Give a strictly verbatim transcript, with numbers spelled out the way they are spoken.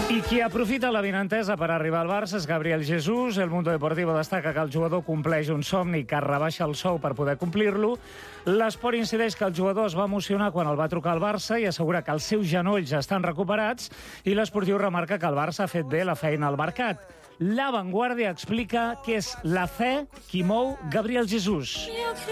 I qui aprofita l'avinentesa per arribar al Barça és Gabriel Jesús. El Mundo Deportivo destaca que el jugador compleix un somni que rebaixa el sou per poder complir-lo. L'Esport incideix que el jugador es va emocionar quan el va trucar al Barça i assegura que els seus genolls estan recuperats, i l'Esportiu remarca que el Barça ha fet bé la feina al mercat. La Vanguardia explica que és la fe qui mou Gabriel Jesús.